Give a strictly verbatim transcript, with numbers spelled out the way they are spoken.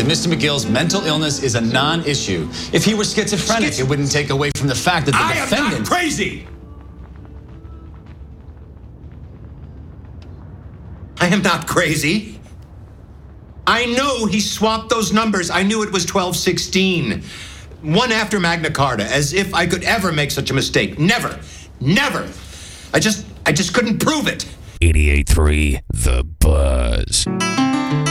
that Mister McGill's mental illness is a non-issue. If he were schizophrenic, Schiz- it wouldn't take away from the fact that the I defendant... am not crazy! I am not crazy. I know he swapped those numbers. I knew it was twelve sixteen. One after Magna Carta, as if I could ever make such a mistake. Never. Never. I just, I just couldn't prove it. eighty-eight point three The Buzz.